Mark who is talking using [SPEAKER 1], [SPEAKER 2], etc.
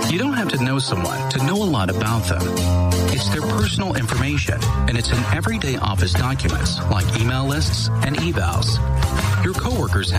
[SPEAKER 1] You don't have to know someone to know a lot about them. It's their personal information, and it's in everyday office documents like email lists and evals. Your coworkers have